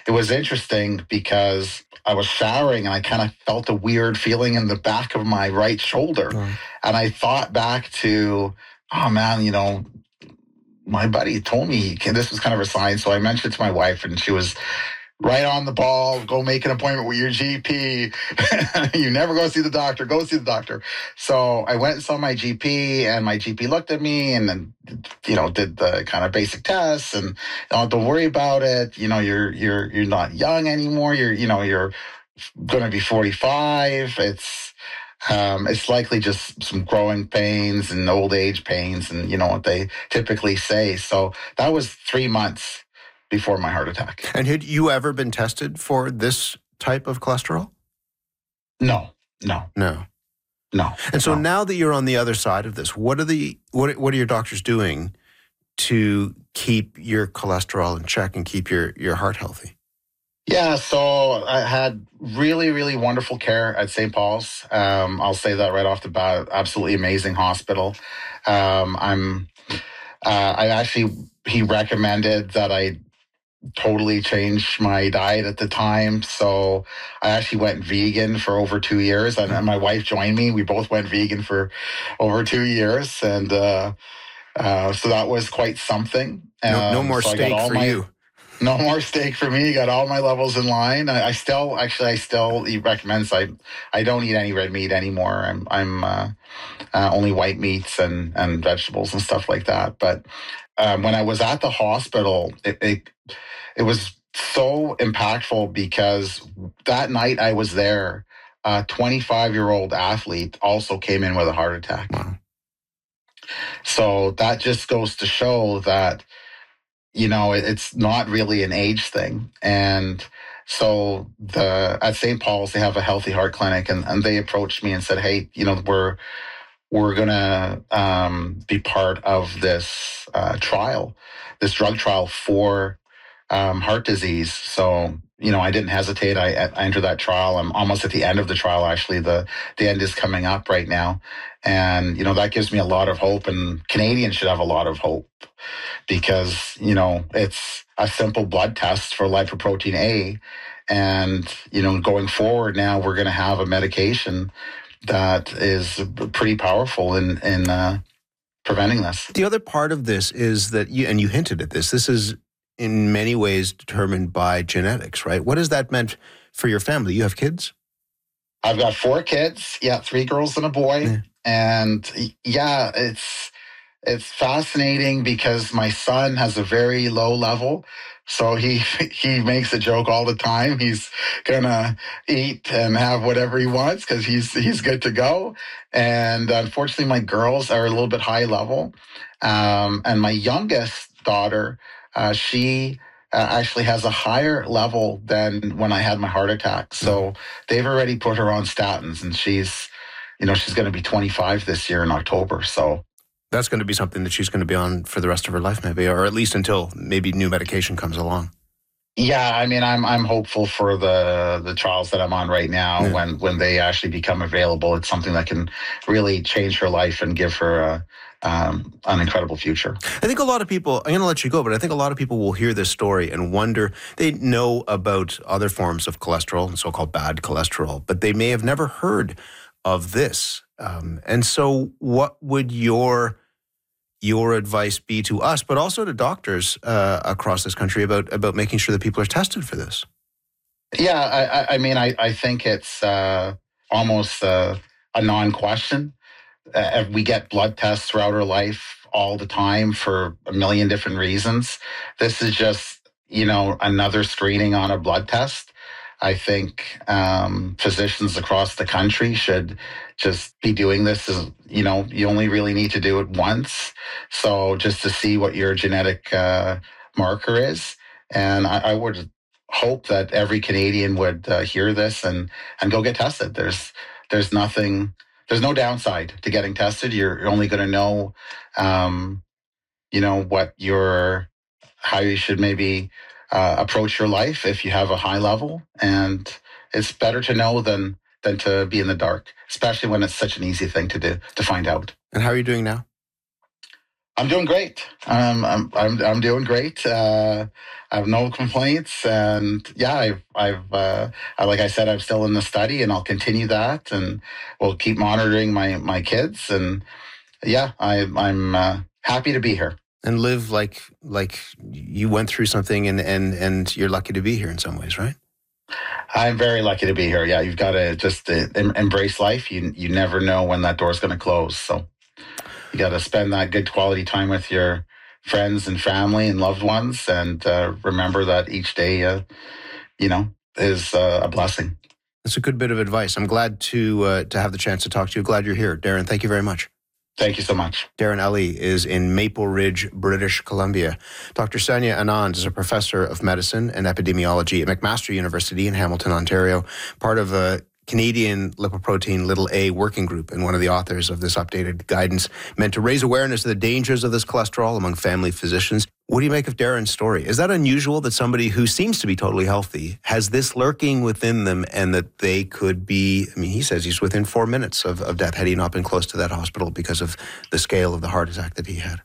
it was interesting because I was showering and I kind of felt a weird feeling in the back of my right shoulder. And I thought back to, oh man, my buddy told me this was kind of a sign. So I mentioned it to my wife and she was right on the ball. Go make an appointment with your GP. You never go see the doctor. Go see the doctor. So I went and saw my GP, and my GP looked at me and then, did the kind of basic tests and don't worry about it. You're not young anymore. You're going to be 45. It's likely just some growing pains and old age pains, and what they typically say. So that was 3 months before my heart attack. And had you ever been tested for this type of cholesterol? No. And so now that you're on the other side of this, what are your doctors doing to keep your cholesterol in check and keep your heart healthy? Yeah, so I had really, really wonderful care at St. Paul's. I'll say that right off the bat. Absolutely amazing hospital. He recommended that I totally changed my diet at the time. So I actually went vegan for over 2 years, and my wife joined me. We both went vegan for over 2 years. And so that was quite something. No more steak for you. No more steak for me. Got all my levels in line. I still he recommends I don't eat any red meat anymore. I'm only white meats and vegetables and stuff like that. But when I was at the hospital, it was so impactful because that night I was there, a 25-year-old athlete also came in with a heart attack. Wow. So that just goes to show that it's not really an age thing. And so at St. Paul's, they have a healthy heart clinic, and they approached me and said, hey, we're going to be part of this this drug trial for heart disease. So, I didn't hesitate. I entered that trial. I'm almost at the end of the trial, actually. The end is coming up right now. And, that gives me a lot of hope, and Canadians should have a lot of hope because, it's a simple blood test for lipoprotein A. And, going forward now, we're going to have a medication that is pretty powerful in preventing this. The other part of this is that you hinted at this is in many ways determined by genetics, right? What has that meant for your family? You have kids? I've got 4 kids. Yeah, 3 girls and a boy. Yeah. And yeah, it's fascinating because my son has a very low level. So he makes a joke all the time. He's gonna eat and have whatever he wants because he's good to go. And unfortunately, my girls are a little bit high level. And my youngest daughter, she actually has a higher level than when I had my heart attack. So they've already put her on statins, and she's going to be 25 this year in October. So that's going to be something that she's going to be on for the rest of her life, maybe, or at least until maybe new medication comes along. Yeah, I mean, I'm hopeful for the trials that I'm on right now. Yeah. When they actually become available, it's something that can really change her life and give her an incredible future. I think a lot of people, I'm going to let you go, but I think a lot of people will hear this story and wonder, they know about other forms of cholesterol, so-called bad cholesterol, but they may have never heard of this. And so what would your advice be to us, but also to doctors across this country about making sure that people are tested for this? Yeah, I think it's almost a non-question. We get blood tests throughout our life all the time for a million different reasons. This is just, another screening on a blood test. I think physicians across the country should just be doing this as, you only really need to do it once. So just to see what your genetic marker is. And I would hope that every Canadian would hear this and go get tested. There's no downside to getting tested. You're only going to know, how you should maybe approach your life if you have a high level. And it's better to know than to be in the dark, especially when it's such an easy thing to do, to find out. And how are you doing now? I'm doing great. I'm doing great. I have no complaints, and yeah, like I said, I'm still in the study, and I'll continue that, and we'll keep monitoring my kids, and yeah, I'm happy to be here and live like you went through something, and you're lucky to be here in some ways, right? I'm very lucky to be here. Yeah, you've got to just embrace life. You never know when that door's going to close, so you got to spend that good quality time with your friends and family and loved ones, and remember that each day, is a blessing. That's a good bit of advice. I'm glad to have the chance to talk to you. Glad you're here, Darren. Thank you very much. Thank you so much. Darren Ellie is in Maple Ridge, British Columbia. Dr. Sanya Anand is a professor of medicine and epidemiology at McMaster University in Hamilton, Ontario, part of a Canadian lipoprotein (a) working group, and one of the authors of this updated guidance meant to raise awareness of the dangers of this cholesterol among family physicians. What do you make of Darren's story? Is that unusual that somebody who seems to be totally healthy has this lurking within them, and that they could be, he says he's within 4 minutes of death had he not been close to that hospital because of the scale of the heart attack that he had?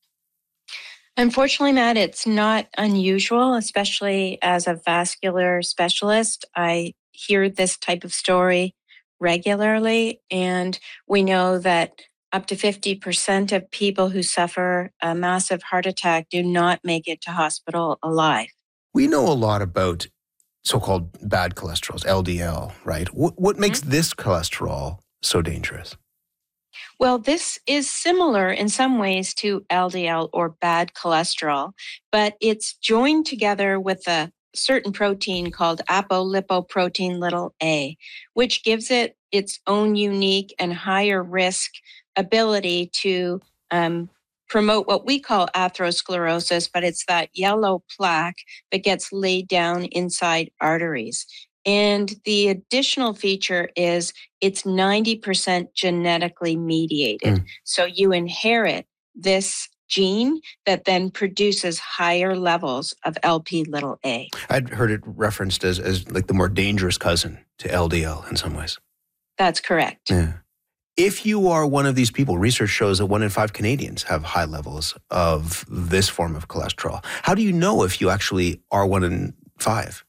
Unfortunately, Matt, it's not unusual, especially as a vascular specialist. I hear this type of story regularly, and we know that up to 50% of people who suffer a massive heart attack do not make it to hospital alive. We know a lot about so-called bad cholesterols, LDL, right? What makes this cholesterol so dangerous? Well, this is similar in some ways to LDL or bad cholesterol, but it's joined together with a certain protein called apolipoprotein (a), which gives it its own unique and higher risk ability to promote what we call atherosclerosis, but it's that yellow plaque that gets laid down inside arteries. And the additional feature is it's 90% genetically mediated. So you inherit this gene that then produces higher levels of Lp(a). I'd heard it referenced as like the more dangerous cousin to LDL in some ways. That's correct. Yeah. If you are one of these people, research shows that 1 in 5 Canadians have high levels of this form of cholesterol. How do you know if you actually are 1 in 5?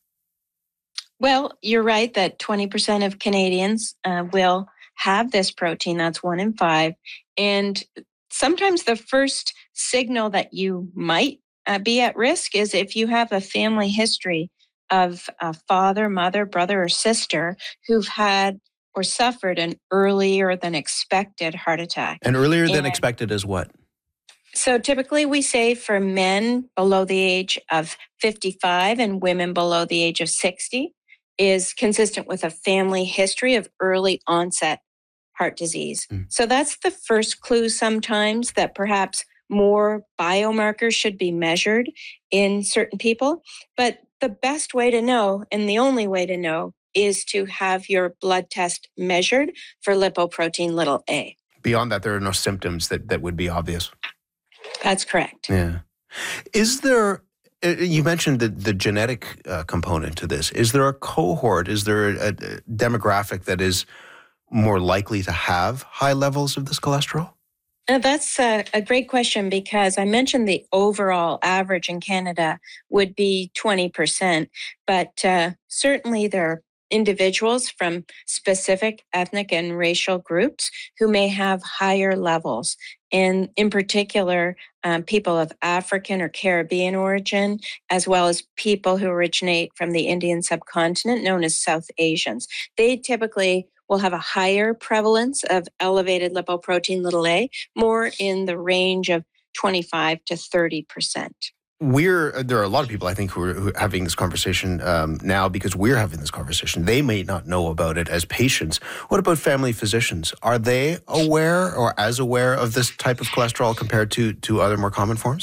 Well, you're right that 20% of Canadians will have this protein. That's 1 in 5. And sometimes the first signal that you might be at risk is if you have a family history of a father, mother, brother, or sister who've had or suffered an earlier than expected heart attack. And earlier than expected is what? So typically we say for men below the age of 55 and women below the age of 60 is consistent with a family history of early onset heart disease. So that's the first clue sometimes that perhaps more biomarkers should be measured in certain people. But the best way to know, and the only way to know, is to have your blood test measured for lipoprotein(a). Beyond that, there are no symptoms that would be obvious. That's correct. Yeah. Is there, you mentioned the genetic component to this. Is there a cohort, is there a demographic that is more likely to have high levels of this cholesterol? That's a great question, because I mentioned the overall average in Canada would be 20%, but certainly there are individuals from specific ethnic and racial groups who may have higher levels. And in particular, people of African or Caribbean origin, as well as people who originate from the Indian subcontinent, known as South Asians. They typically will have a higher prevalence of elevated lipoprotein(a), more in the range of 25 to 30%. There are a lot of people, I think, who are having this conversation now because we're having this conversation. They may not know about it as patients. What about family physicians? Are they aware or as aware of this type of cholesterol compared to other more common forms?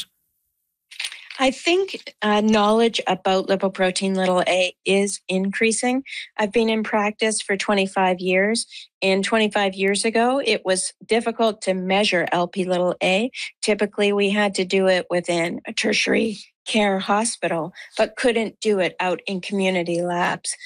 I think knowledge about lipoprotein(a) is increasing. I've been in practice for 25 years, and 25 years ago, it was difficult to measure Lp(a). Typically, we had to do it within a tertiary care hospital, but couldn't do it out in community labs.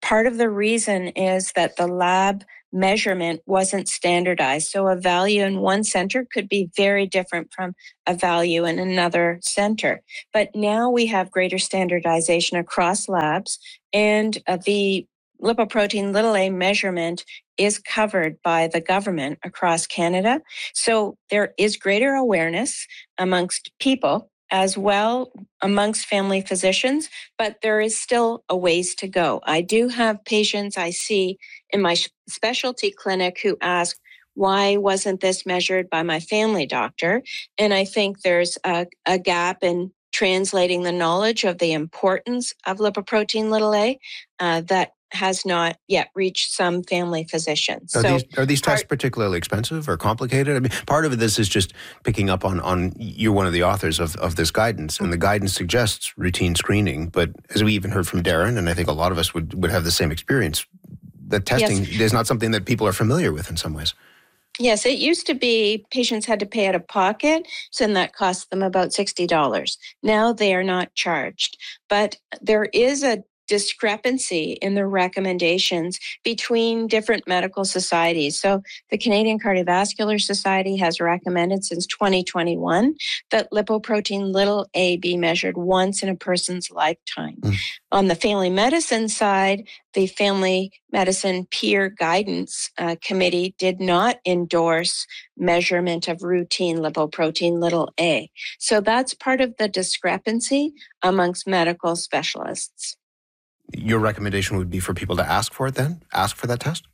part of the reason is that the lab measurement wasn't standardized. So a value in one center could be very different from a value in another center. But now we have greater standardization across labs, and the lipoprotein little a measurement is covered by the government across Canada. So there is greater awareness amongst people as well amongst family physicians, but there is still a ways to go. I do have patients I see in my specialty clinic who ask, why wasn't this measured by my family doctor? And I think there's a gap in translating the knowledge of the importance of lipoprotein little a that has not yet reached some family physicians. Are these tests particularly expensive or complicated? I mean, part of this is just picking up on you're one of the authors of this guidance, and the guidance suggests routine screening. But as we even heard from Darren, and I think a lot of us would have the same experience, that testing is not something that people are familiar with in some ways. Yes, it used to be patients had to pay out of pocket, so then that cost them about $60. Now they are not charged. But there is a discrepancy in the recommendations between different medical societies. So the Canadian Cardiovascular Society has recommended since 2021 that lipoprotein little a be measured once in a person's lifetime. On the family medicine side, the Family Medicine Peer Guidance Committee did not endorse measurement of routine lipoprotein little a. So that's part of the discrepancy amongst medical specialists. Your recommendation would be for people to ask for it then? Ask for that test?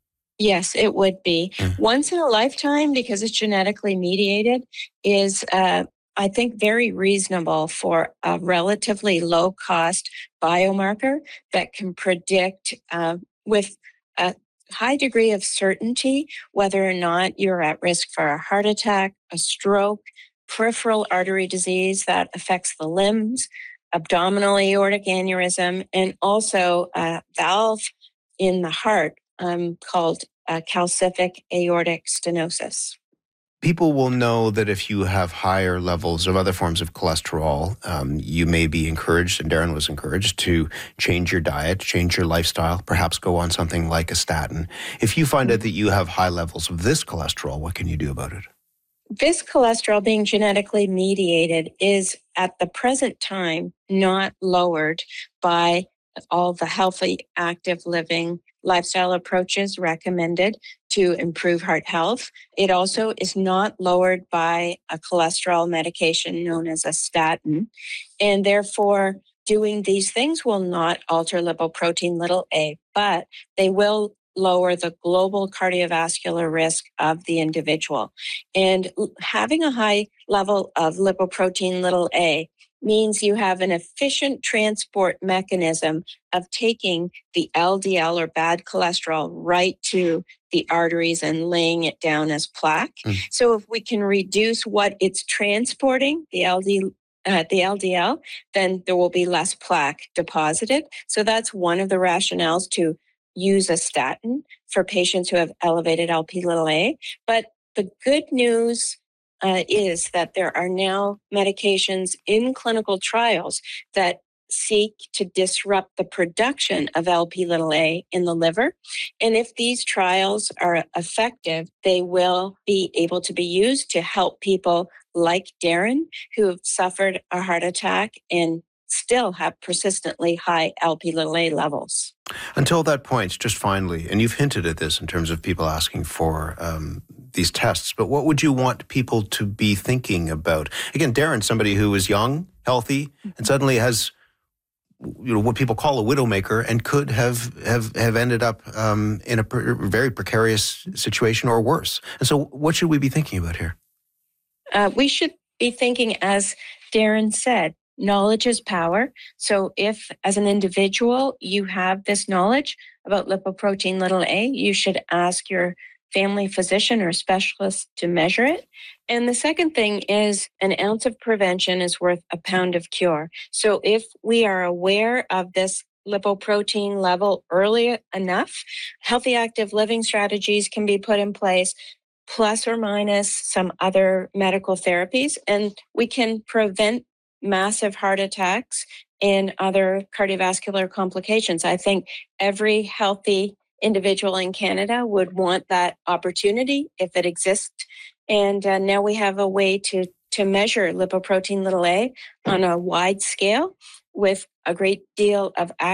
Yes, it would be. Once in a lifetime, because it's genetically mediated, is, I think, very reasonable for a relatively low-cost biomarker that can predict with a high degree of certainty whether or not you're at risk for a heart attack, a stroke, peripheral artery disease that affects the limbs, abdominal aortic aneurysm, and also a valve in the heart called calcific aortic stenosis. People will know that if you have higher levels of other forms of cholesterol, you may be encouraged, and Darren was encouraged, to change your diet, change your lifestyle, perhaps go on something like a statin. If you find out that you have high levels of this cholesterol, what can you do about it? This cholesterol, being genetically mediated, is at the present time not lowered by all the healthy, active living lifestyle approaches recommended to improve heart health. It also is not lowered by a cholesterol medication known as a statin. And therefore, doing these things will not alter lipoprotein little a, but they will lower the global cardiovascular risk of the individual. And having a high level of lipoprotein little a means you have an efficient transport mechanism of taking the LDL or bad cholesterol right to the arteries and laying it down as plaque. So if we can reduce what it's transporting, the LDL, then there will be less plaque deposited. So that's one of the rationales to use a statin for patients who have elevated Lp(a). But the good news is that there are now medications in clinical trials that seek to disrupt the production of Lp(a) in the liver. And if these trials are effective, they will be able to be used to help people like Darren who have suffered a heart attack and still have persistently high Lp(a) levels. Until that point, just finally, and you've hinted at this in terms of people asking for these tests, but what would you want people to be thinking about? Again, Darren, somebody who is young, healthy, and suddenly has what people call a widowmaker and could have ended up in a very precarious situation or worse. And so what should we be thinking about here? We should be thinking, as Darren said, knowledge is power. So if, as an individual, you have this knowledge about lipoprotein little a, you should ask your family physician or specialist to measure it. And the second thing is an ounce of prevention is worth a pound of cure. So if we are aware of this lipoprotein level early enough, healthy active living strategies can be put in place, plus or minus some other medical therapies, and we can prevent massive heart attacks and other cardiovascular complications. I think every healthy individual in Canada would want that opportunity if it exists. And now we have a way to measure lipoprotein little a on a wide scale with a great deal of